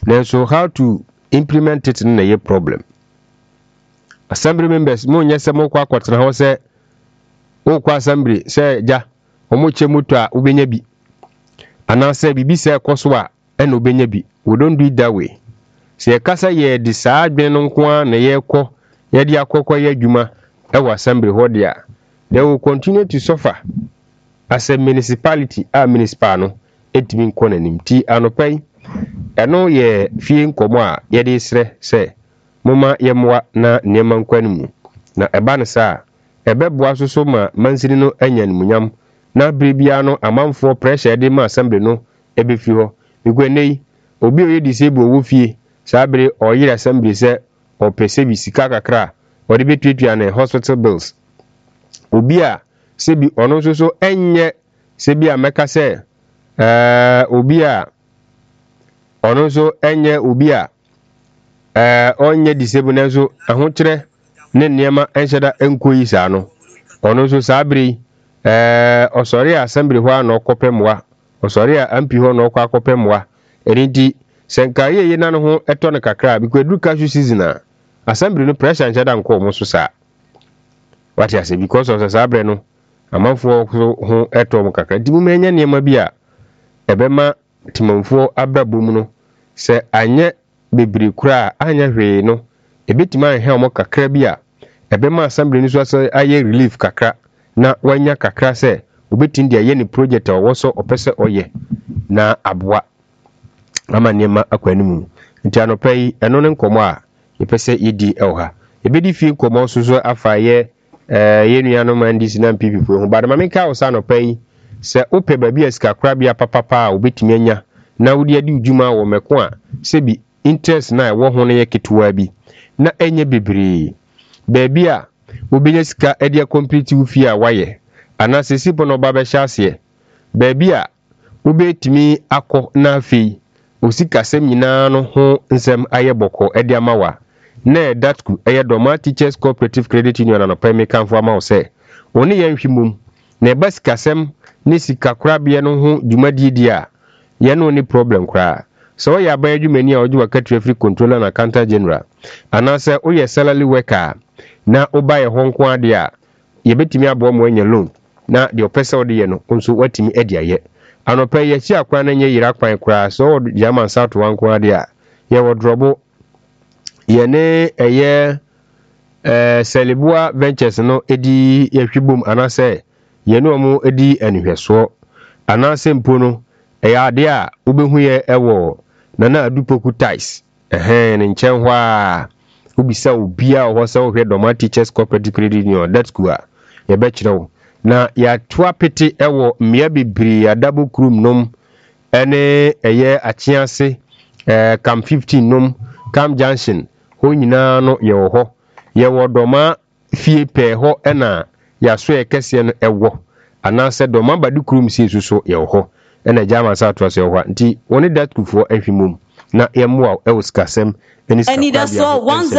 So how to implement it in a problem. Assembly members mo nyɛ sɛ mo kɔ akɔtena hɔ sɛ wo kɔ assembly sɛ ja ɔmo kyɛ moto a wobɛnya bi anaasɛ bibi sɛ ɛkɔ so a ɛna wobɛnya bi. We don't do it that way. Sɛ yɛkasa yɛ de saa adwene no nko a na yɛkɔ yɛde akɔkɔ yɛ adwuma ɛwɔ assembly hɔ deɛ they will continue to suffer as a municipality a municipal no ɛtumi nkɔ n'anim. Ti anɔpa yi ɛno yɛ fie nkɔmmɔ a yɛde srɛ sɛ moma yɛmmoa na nneɛma nkɔ anim na ɛba no saa ɛbɛboa so ma mansini no anya animuonyam na bere biara no amanfoɔ pressure de ma assembly no ɛbɛfiri hɔ. Mekɔ yi obi a ɔyɛ disable wɔ fie saa bere ɔyere assembly sɛ ɔpɛ sɛ bi sika kakra a ɔde bɛtuatua ne hospital bills. Obi a sɛ bi ɔno nso so ɛnyɛ sɛ bi a mɛka sɛ obi a ɔno nso ɛnyɛ obi a ɔnyɛ disable na nso ahokyerɛ ne nneɛma ɛnhyɛ da ɛnkɔ yi saa no ɔno nso saa bere yi ɔsɔre a assembly hɔ a na ɔkɔpɛ mmoa ɔsɔre a MP hɔ na ɔkɔ akɔpɛ mmoa. ɛno nti sɛ nka yɛyɛ na no ho ɛtɔ no kakra because edu cashew season a assembly no pressure nhyɛ da nkɔ ɔmo so saa wate ase because of saa bere no amanfoɔ ho ɛtɔ ɔmo kakra. Nti mo mɛnyɛ nneɛma bi a ɛbɛma timanfoɔ abrabɔ mu no sɛ anyɛ bebree kura a anyɛ hwee no ebetumi ahwɛ ɔmo kakra bi a ɛbɛma assembly no so ayɛ relief kakra na wanya kakra sɛ obetumi de ayɛ ne project a ɔwɔ so ɔpɛ sɛ ɔyɛ na aboa ama nneɛma akɔ anim. Nti anɔpa yi ɛno ne nkɔmmɔ a yɛpɛ sɛ yɛdi ɛwɔ ha. Yɛbɛdi fie nkɔmmɔ nso so afa yɛ nuanom NDC na MPP fo ho ba ma menka wo sa anɔpa yi sɛ wopɛ baabi a sika korabea papapa a wobɛtumi anya na wode adi udwuma wɔ mɛko a sɛ bi interest na ɛwɔ ho no yɛ ketewa bi na ɛnyɛ bebree baabi a wobɛnya sika ɛde complete wo fie a wayɛ anaasɛ sipo no ɔba bɛhyɛ aseɛ baabi a wobɛtumi akɔ na afei osikasɛm nyinaa no ho nsɛm ayɛ bɔkɔ ɛde ama wa na datku ɛyɛ Doma Teachers Cooperative Credit Union anɔpa mi kanfo ama wo sɛ wɔne yɛn hwi mum na ɛba sikasɛm ne sika korabea no ho dwumadie di a yɛn no problem koraa. Sɛ ɔyɛ aban adwumani a ɔgye wakati afiri controller na accountant general anaasɛ ɔyɛ salary worker na ɔba yɛ hɔ nko ade a yɛbɛtumi aboa mo anya loan na deɛ ɔpɛ sɛ ɔde yɛ no nso watumi adi ayɛ. Anɔpa yi yɛkyi akwan na nyɛ yira kwan koraa sɛ ɔwɔ German South wan nko ade a yɛwɔ drobo yɛne ɛyɛ Seleboa Ventures no edi yɛhwibom anaasɛ yɛne ɔmo edi anihwɛsoɔ anaasɛ mpo no ɛyɛ ade a wobɛhu yɛ ɛwɔ Nana Adupoku ties ne nkyɛn hɔ a wobisa obi a ɔhɔ sɛ wohwɛ Doma Teachers Cooperative Credit Union that school a yɛbɛkyerɛ wo na yɛatoa pete ɛwɔ mmea bebree adabo krum nom ɛne ɛyɛ akyease Cam 15 nom Cam Junction hɔ nyinaa no yɛwɔ hɔ yɛwɔ Doma fie pɛɛ hɔ ɛna yɛaso ɛkɛseɛ no ɛwɔ anaasɛ Doma Badu krum sie so yɛwɔ hɔ ɛna German South was yɛwɔ hɔ nti wɔne that kufoɔ ahwimom na yɛmmoa ɛwɔ sikasɛm ɛni daso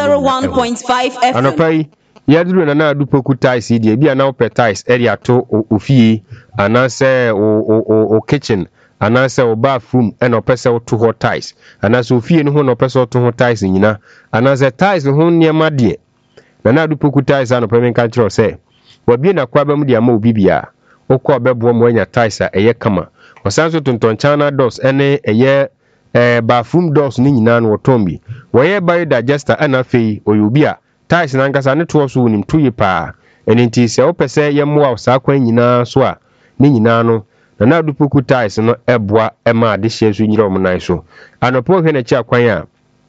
101.5 FM anɔpa yi yɛduru Nana Adupoku ties deɛ bi a na wopɛ ties ɛde ato ofie anaasɛ o kitchen anaasɛ o bathroom ɛna ɔpɛ sɛ woto hɔ ties anaasɛ ofie no ho na ɔpɛ sɛ woto ho ties nyina anaasɛ ties ho nneɛma deɛ Nana Adupoku ties anɔpa mi nka kyerɛw sɛ wabie na kwaba mu de ama obi bia wokɔ ɔbɛboa mo anya ties a ɛyɛ kama ɔsan so tontonchana doors ɛne ɛyɛ bathroom doors ne nyinaa no wɔtɔn bi wɔyɛ biodigester ɛna afei ɔyɛ obi a ties na nkasa ne toɔ so wonim to yɛ paa ɛne nti sɛ wopɛ sɛ yɛmmoa saa kwan nyinaa so a ne nyinaa no Nana Adupoku ties no ɛboa ɛma ade hyɛ so nyira ɔmo nan so anɔpɔ hwɛ n'akyi akwan a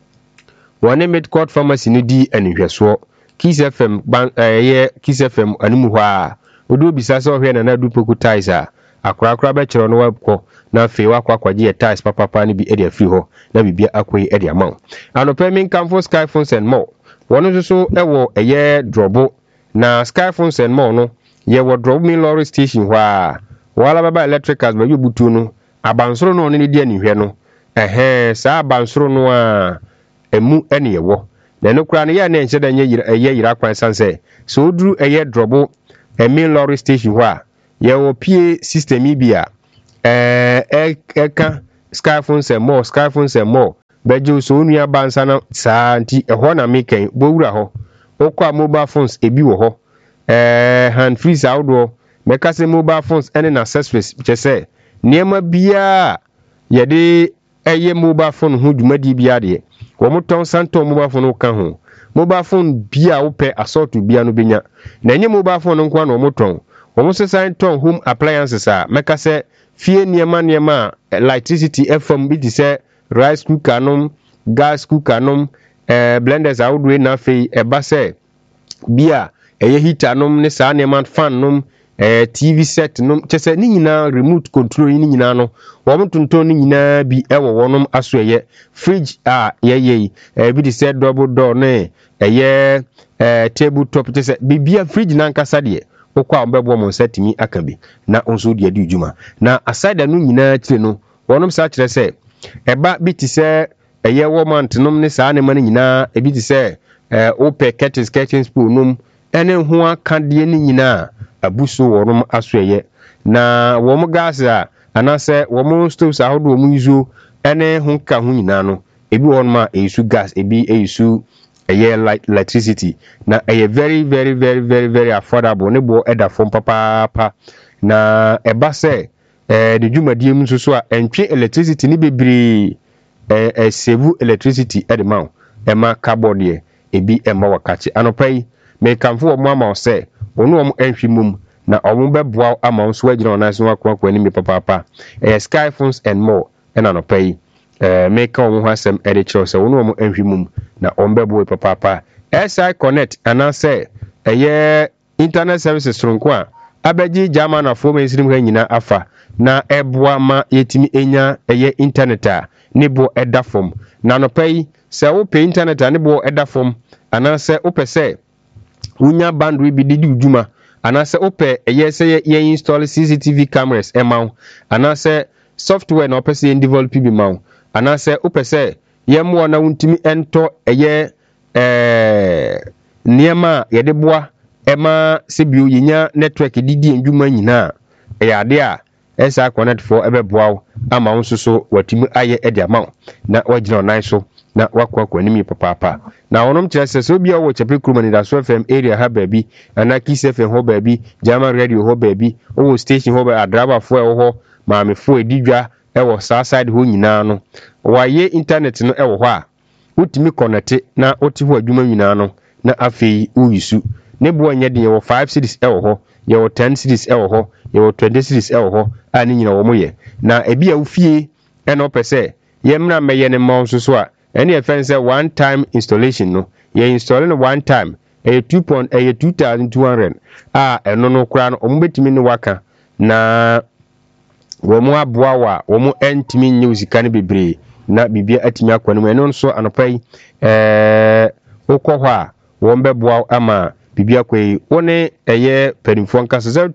wɔne Midcourt Pharmacy no di anihwɛsoɔ Kiss FM Kiss FM animu hɔ a odo bisa sɛ ɔhwɛ Nana Adupoku ties a akora bɛkyerɛ no wabkɔ na afei wakɔ akɔgye yɛ ties papa ne bi ɛde afiri hɔ na bibia akɔyi ɛde ama wo anɔpɛ mi nkamfo Skyphones and more wɔno nso so ɛwɔ ɛyɛ drobo na Skyphones and more no yɛwɔ drobo main lorry station hɔ a wala baba electricals ba yobutu no abansoro no ne di anihwɛ no saa abansoro no a emu ɛne yɛwɔ na no kura ne yɛ na nhyɛ da ɛyɛ yira kwan sanse so oduru ɛyɛ drobo main lorry station hɔ a yɛwɔ PA system yi bi a ɛka Skyphones and more bejo so onua bansa na saa nti eho na meken bowura ho okwa mobile phones ebi wo ho hand free saudo meka se mobile phones ene na accessories chese niema bia yede eye mobile phone ho dwumadi bia de wo moton santo mobile phone ka ho mobile phone bia wo pe assault bia no benya na enye mobile phone nko na wo moton wo mosesan ton home appliances a meka se fie niema electricity fm bi di se rice cooker nom gas cooker nom blenders awodwe na fei eba se bia eye heater nom ne saa niema fan nom TV set nom chese ni nyina remote control ni nyina no wo mtonton ni nyina bi ewo wonom aso eye fridge ye bi di se double door ne eye table top chese bibia fridge na nkasa de okwa ombebo mo setimi aka bi na onso de adi djuma na aside no nyina kire no wonom sa kire se eba bi ti se eye wo mant nom ne saa ne man nyina e bi ti se ope curtains spoon nom ene ho aka de ni nyina abuso wonom asoeye na wom gas a anase wom stoves ahodo wom yuzo ene ho ka ho nyina no ebi wonom a eyisu gas ebi eyisu electricity na very affordable ne bo eda fom papa na eba se de dwumadie mu so a entwe electricity ni bebre save electricity ede ma ema carbon de ebi ema wakachi anopai me kamfo wo ama o se onu om enhwe mum na omo beboa ama nso agina ona so akwa ni me papa sky phones and more ena no pay make omo hasem ede chiro se onu om enhwe mum na ombebo papa SI connect ana se internet services tronko a abeji jama na fo mensirim ha nyina afa na eboa ma yetimi enya internet a nebo eda form na no pay se wo pay internet a nebo eda form ana se wo pese unya bandwe bi didi udjuma anase ope se ye install CCTV cameras emaw anase software na opese ye develop bi maw anase opese ye mo na untimi ento niema ye de boa ema se bio yinya network didi endwuma nyina ade a esa connect for ebeboa ama nso so watimi aye ede amaw na wagina onan so na wakwa nimi papa na wonom kyerese so bia wo chepe krumani da so FM area ha baabi ana Kiss FM ho baabi German radio ho baabi wo station ho ba adraba fo ho maame fo edidwa wo saa side ho nyina no waye internet no wo ho a utimi connect na oti ho adwuma nyina no na afei uyisu ne bo anya de wo 5 cities wo ho ye wo 10 cities wo ho ye wo 20 cities wo ho ani nyina wo moye na ebi a ufie eno pese ye mra meye ne monso so a any offense one time installation no you installing one time 2200 eno no kura no omo betimi ne waka na wo mo aboa wa wo mo entimi nye usika ne bebre na bibia atimi akwa no eno so anopai okọ ho a wo mbeboa ama bibia kwai one penifo nkasa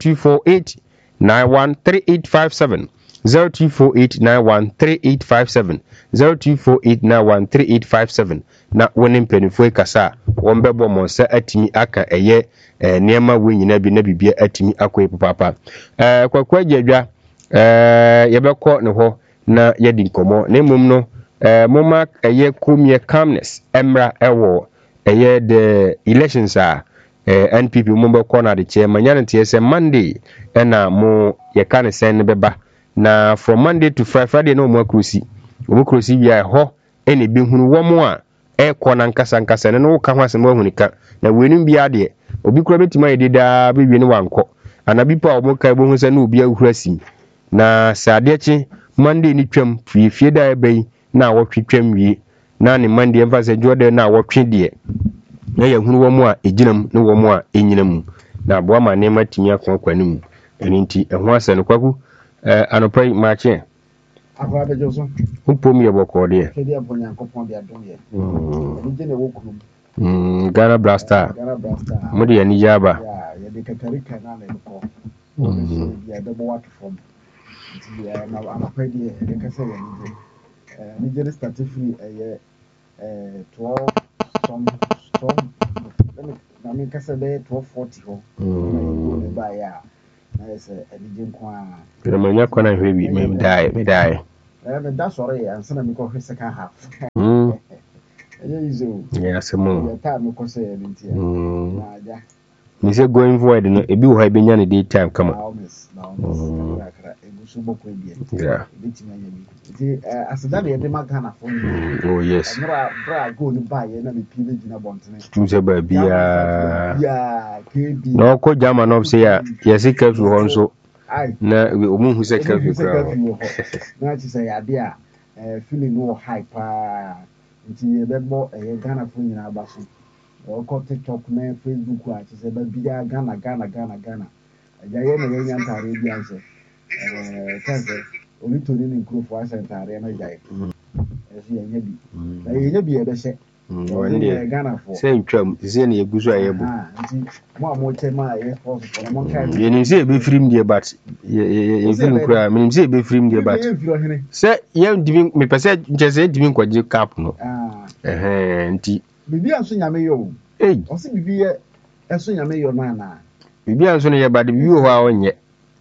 0248913857 0248913857 0248913857 na woni mpenifo kasa wombebo monse atimi aka niema we nyina bi na bibia atimi akoy papa kwakwa djadwa yebekọ ne ho na yedi nkomo na emom no moma komie calmness emra ewo the elections a NPP mombekọ na de chairman yana tiese Monday na mo yekane sen beba na from Monday to Friday no mo akrosi bia ho ene bi hunu wo mo a ekọ na nkasa ne no ka ho asem ahunika na wenum bia de obi kura betima yedida be wie ne wankọ anabi pa o mo kai bo hu se na obi ahura sim na sade chi Monday ni twam fie da ebe na wo twetwam wie na ne Monday emfa se jode na wo twe de na ye hunu wo mo a eginam ne wo mo a enyinam na aboa ma ne matimi akwanim eni nti eho ase no kwaku anopai mache akwa bejoso upom ye boko de kedi abonya kopon de adom ye nje ne wokunum Ghana Blaster mudi ya nijaba ya de katarika na le ko ya de bo wat from ya na anopai de kase ya nije start free 12 storm na mi kase be 1240 ho ne ba ya na ese nije nkwa pero manya kona hwebi me dai me da sorry answer na mi ko second half easy. Yeah, some more. Time ko say ntia. Na ja. Me say going forward no ebi wo ha benya ne daytime kama. Now miss. Kra egusu bokwe bia. Yeah. Bitima nya bi. Nti aseda na yede magana fo. Oh yes. Bra go ni ba ye na me pile gina bontene. Tu say ba bia. Yeah, KB. No ko jama no say ya yesi kafi ho nso. Na omu hu say kafi kra. Na chi say ade a feeling no hype nti yebebo Ghana fo nyina abaso. Oko TikTok na Facebook a chi say ba bia Ghana. Aja ye na ye nya ntare bia nse. Kanse oni to ni nkrofo asentare na jai. Esi yenye bi. Na yenye bi ebehye. Ghana fo. Say ntwam, say na yeguso ayebu. Nti mo chema ye force for mo kai. Ye ni say be film dey but ye film kura, me say be film dey but. Say ye ndimi me pese nje say ndimi kwaje cap no. Nti bibi anso nyame yo. O se bibi ye eso nyame yo na. Bibi anso no ye bad bibi ho a onye.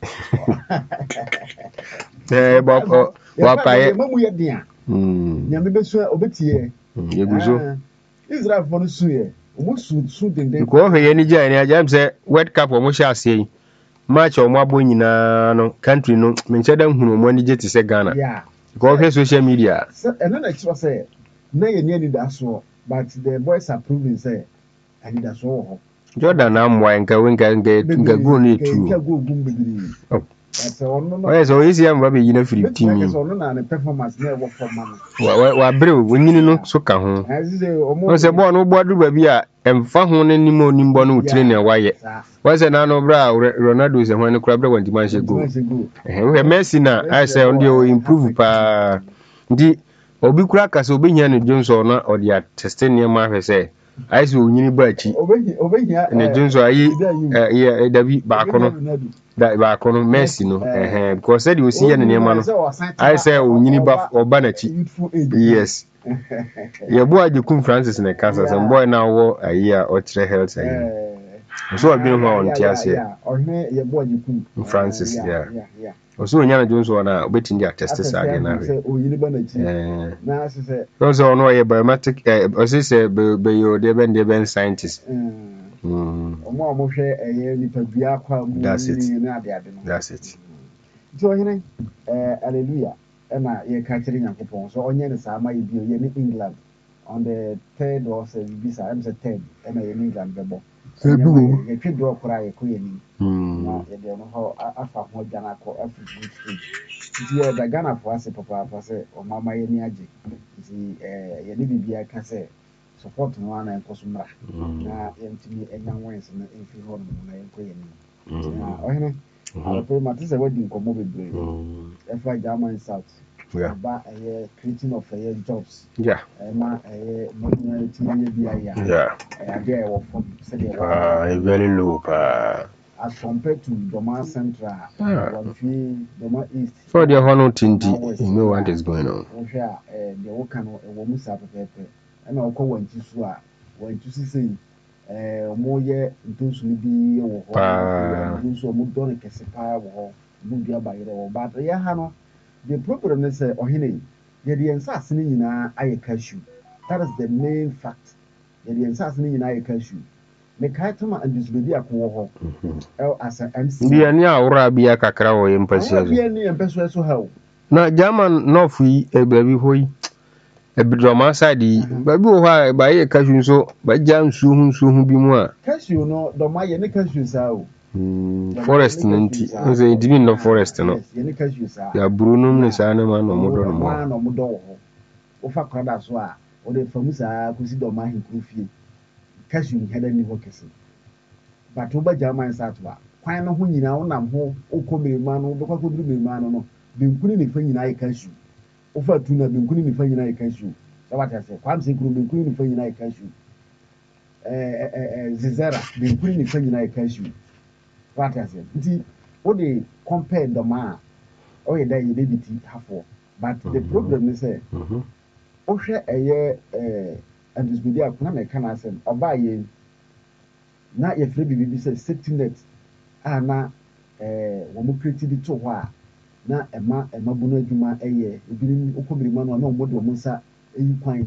Wa pa ye. Mamu ye dia. Nyame besu obetie. Yeguso. Israel for no suye. Omo su dende. Ko hwe ye ni ja ni ajam say World Cup omo sha ase yi. Match omo abo nyina no country no me nche da hunu omo ni je ti se Ghana. Yeah. Ko hwe social media. And na chiro say na ye ni da so but the boys are proving say ani da so ho. Jordan amwa nka go ni tu. Nka go gum bibiri. So easy am ba be yina free team. So no na performance na wo for man. Wa brew wonyini no so ka ho. No se bo no bo adu ba bi a emfa ho ne nimo onimbo no utire na waye. Wa se na no bra Ronaldo se ho ne kura bra wanti man she go. We Messi na I say on dey improve pa. Ndi obi kura ka se obi hia ne Johnson na o dey test ne ma hwe se I say onyini ba chi. Obi hia ne Johnson ayi David ba kono. Da ba kono Messi no because said you see ya ne ma no I say onyini ba oba na chi. Yes. Ye boy de kum Francis na kasa some boy na wo ayi a o tre health ayi. So obi no on tiase. Ohne ye boy de kum Francis yeah. So onyana Johnson na obetindi attest sa ade na we. Onyini ba na chi. Na se so no ye biometric o se be yo de ben scientist. Omo hwe nipa bia kwa mu na ade no. That's it. So ohene hallelujah. Na ye ka kire Nyankopon so onye ne sa ma ye bio ye ni England on the 3rd or 7th visa am the 3rd na ye ni England bebo ye twi draw kora ye ko ye ni na ye de no ho afa ho jana ko African stage ye da Ghana for ase papa se o mama ye ni age nti ye ni bibia ka se support no ana enkoso mra na ye ntimi enya wens na enfi ho no na ye ko ye ni na ohene Alpo matise wedi nkomo bebre. Efa German South. Yeah. Ba creating of jobs. Yeah. Ma money tie bia ya. Yeah. There wo from say very low as compared to Doma Central, Doma East. For the hono tinti, you know what is going on. O hwa the wo kan o wo musa pepepe. E na okọ wanti so a wanti sisi mo ye ntosu ni bi wo ho nso mo don kese pa wo ho mo bia ba yere wo ba ya ha no the problem is ohene ye de ensa asene nyina aye cashew. That is the main fact. Ye de ensa asene nyina aye cashew. Me kai tama andisbedi akwo ho as an MC bia ni awura bia kakra wo yempasi azo bia ni empeso eso ha na German north yi ebabi hoyi ebidroma side babi wo ha ba ye cashew so ba ja nsu hu bi mu a cashew no do ma ye ne cashew sa o forest nti nze divi no forest no ye ne cashew sa ya brunum ne sa na ma no mo do ho o fa kwada so a o de famu sa kusi do ma hin krofie cashew heda ni ho kese but o ba German sa to a kwan no ho nyina wo nam ho o komirima no be kwa ko mirima no benkuni ni fa nyina ye cashew o fa tu na benkuni ni fa nyina ye cashew so what I say kwam se kuru benkuni ni fa nyina ye cashew zizera benkuni ni fa nyina ye cashew what I say nti o de compare the man o ye da ye dey biti hafo but the problem is o hwe eye andisbedi akuna me kana asem oba ye na ye free bibi say safety net na wo mo create di to ho a na ema bunu adwuma eye ebinim okomirima no na omo de omo nsa eyi kwan